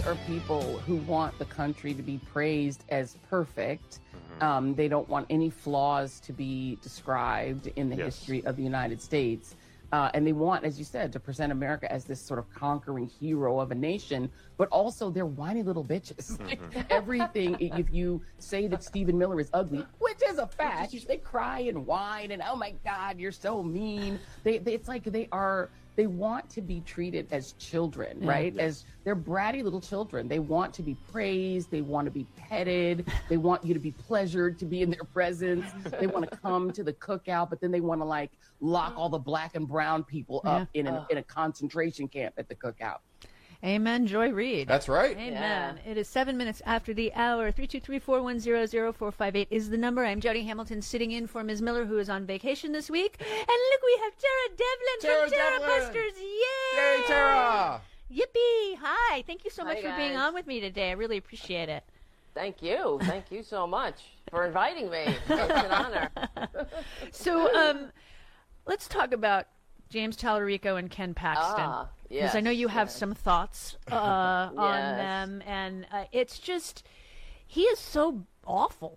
are people who want the country to be praised as perfect. They don't want any flaws to be described in the history of the United States. And they want, as you said, to present America as this sort of conquering hero of a nation, but also they're whiny little bitches. Like everything, if you say that Stephen Miller is ugly, which is a fact, they cry and whine and, oh my God, you're so mean. It's like they want to be treated as children, right? As they're bratty little children. They want to be praised. They want to be petted. They want you to be pleasured to be in their presence. They want to come to the cookout, but then they want to like lock all the black and brown people up in a concentration camp at the cookout. Amen, Joy Reid. That's right. Amen. Yeah. It is 7 minutes after the hour. 323-410-0458 is the number. I'm Jody Hamilton sitting in for Ms. Miller, who is on vacation this week. And look, we have Tara Devlin from Tara Busters. Yay! Yay, Tara! Yippee! Hi. Thank you so much for being on with me today. I really appreciate it. Thank you. Thank you so much for inviting me. It's an honor. So let's talk about James Tallarico and Ken Paxton. Because I know you have some thoughts on them. And it's just, he is so awful.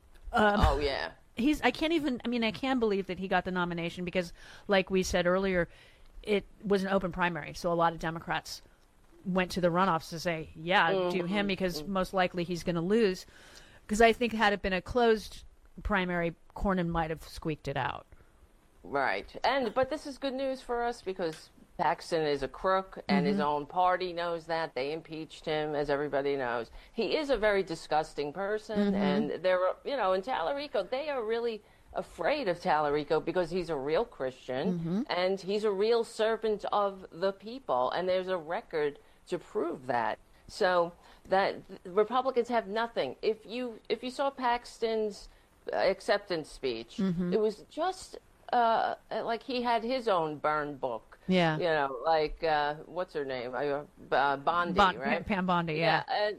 I can't believe that he got the nomination because, like we said earlier, it was an open primary. So a lot of Democrats went to the runoffs to say, do him because most likely he's going to lose. Because I think had it been a closed primary, Cornyn might have squeaked it out. Right. But this is good news for us because Paxton is a crook and his own party knows that. They impeached him, as everybody knows. He is a very disgusting person. And they're, in Tallarico, they are really afraid of Tallarico because he's a real Christian and he's a real servant of the people. And there's a record to prove that. So that Republicans have nothing. If you saw Paxton's acceptance speech, it was just like he had his own burn book. Yeah. Like what's her name? Bondi, right? Pam Bondi. Yeah. And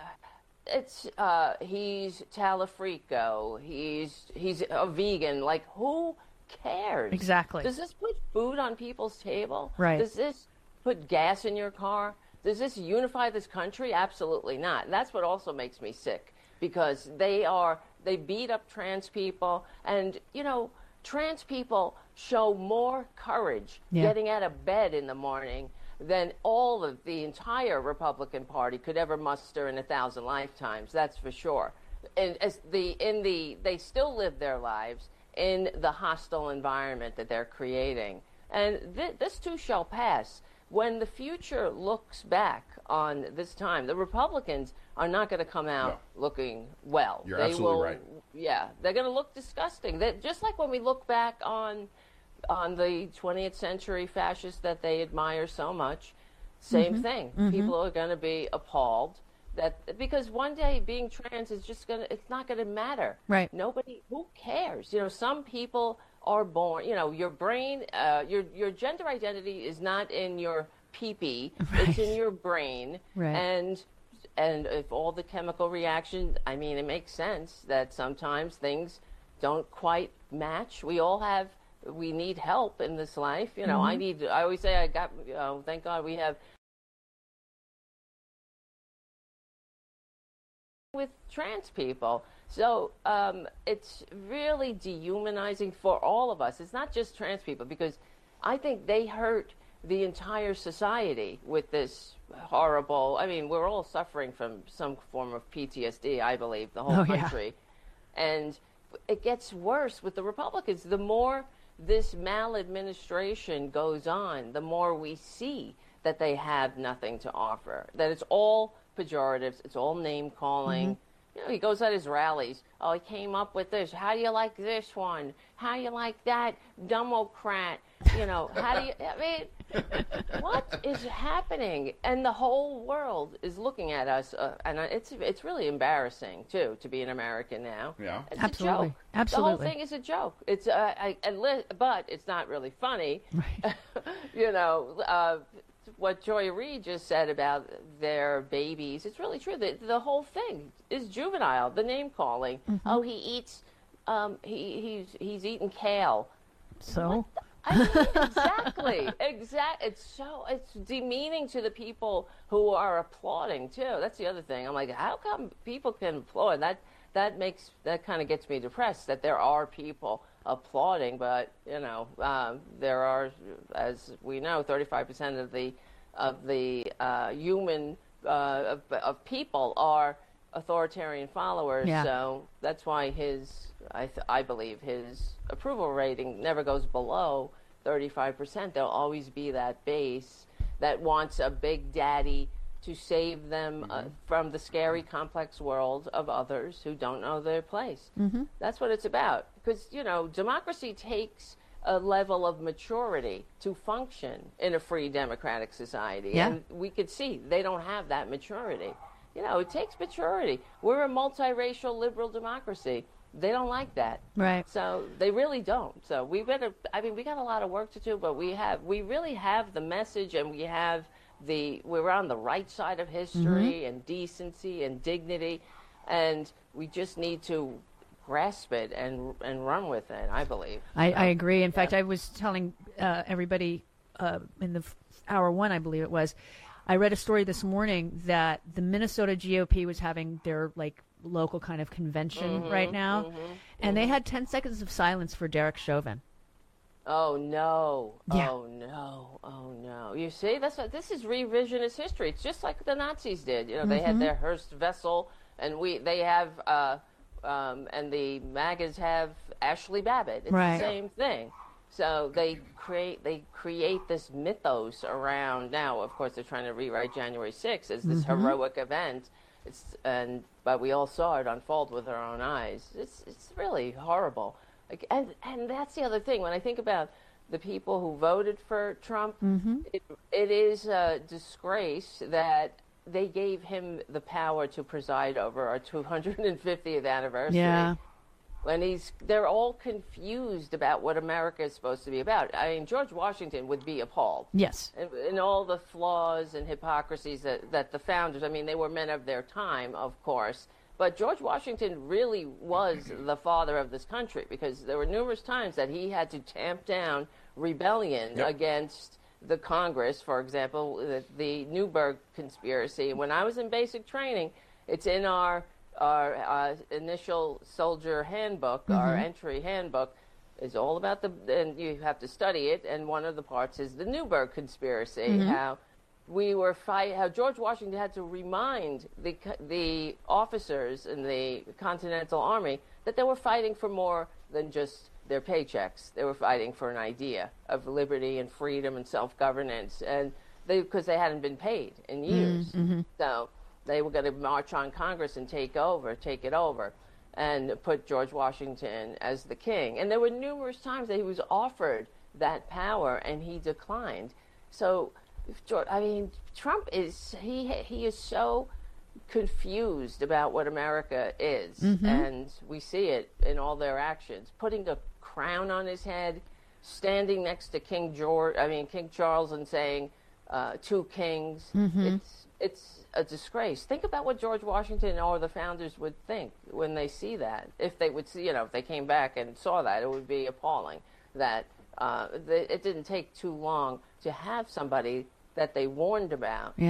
it's he's Talafrico. He's a vegan. Like who cares? Exactly. Does this put food on people's table? Right. Does this put gas in your car? Does this unify this country? Absolutely not. And that's what also makes me sick because they beat up trans people and trans people show more courage getting out of bed in the morning than all of the entire Republican Party could ever muster in 1,000 lifetimes. That's for sure. And they still live their lives in the hostile environment that they're creating. And this too shall pass. When the future looks back on this time, the Republicans are not going to come out looking well. You're absolutely right. Yeah, they're going to look disgusting. Just like when we look back on the 20th century fascists that they admire so much, same thing. People are going to be appalled because one day being trans is it's not going to matter. Right. Who cares? Some people are born, your brain, your gender identity is not in your pee-pee, it's in your brain. Right. And if all the chemical reaction, it makes sense that sometimes things don't quite match. We need help in this life. I always say thank God we have with trans people. So it's really dehumanizing for all of us. It's not just trans people because I think they hurt the entire society with this horrible, we're all suffering from some form of PTSD, I believe, the whole country. And it gets worse with the Republicans. The more this maladministration goes on, the more we see that they have nothing to offer, that it's all pejoratives, it's all name-calling. He goes at his rallies. Oh, he came up with this. How do you like this one? How do you like that? Democrat. How do you... what is happening? And the whole world is looking at us. And it's really embarrassing, too, to be an American now. Yeah. It's Absolutely. a joke. Absolutely. The whole thing is a joke. It's but it's not really funny. Right. What Joy Reid just said about their babies, it's really true. The whole thing is juvenile. The name calling. Oh, he eats. He's eaten kale. So I mean, exactly. It's demeaning to the people who are applauding too. That's the other thing. I'm like, how come people can applaud? That kind of gets me depressed that there are people applauding, but there are, as we know, 35% of the human of people are authoritarian followers. Yeah. So that's why I believe his approval rating never goes below 35%. There'll always be that base that wants a big daddy to save them from the scary, complex world of others who don't know their place. That's what it's about. Because, democracy takes a level of maturity to function in a free democratic society. Yeah. And we could see they don't have that maturity. It takes maturity. We're a multiracial liberal democracy. They don't like that. Right. So they really don't. So we got a lot of work to do, but we really have the message, and we're on the right side of history and decency and dignity, and we just need to grasp it and run with it, I believe. I agree. In fact, I was telling everybody in the hour one, I believe it was, I read a story this morning that the Minnesota GOP was having their local kind of convention right now, and they had 10 seconds of silence for Derek Chauvin. Oh no! Yeah. Oh no! Oh no! You see, this is revisionist history. It's just like the Nazis did. They had their Hearst Wessel, and they have, and the MAGAs have Ashley Babbitt. It's Right. the same thing. So they create this mythos around. Now, of course, they're trying to rewrite January 6th as this heroic event. But we all saw it unfold with our own eyes. It's really horrible. And that's the other thing. When I think about the people who voted for Trump, it is a disgrace that they gave him the power to preside over our 250th anniversary. Yeah. When they're all confused about what America is supposed to be about. I mean, George Washington would be appalled. Yes. And all the flaws and hypocrisies that the founders, they were men of their time, of course. But George Washington really was the father of this country, because there were numerous times that he had to tamp down rebellion against the Congress. For example, the Newburgh conspiracy. When I was in basic training, it's in our initial soldier handbook, our entry handbook, is all about and you have to study it, and one of the parts is the Newburgh conspiracy, how George Washington had to remind the officers in the Continental Army that they were fighting for more than just their paychecks. They were fighting for an idea of liberty and freedom and self-governance, and because they hadn't been paid in years. So they were going to march on Congress and take it over, and put George Washington as the king. And there were numerous times that he was offered that power, and he declined. So, Trump is he is so confused about what America is, and we see it in all their actions. Putting a crown on his head, standing next to King Charles, and saying, two kings. It's a disgrace. Think about what George Washington or the founders would think when they see that. If they would see, if they came back and saw that, it would be appalling. That it didn't take too long to have somebody that they warned about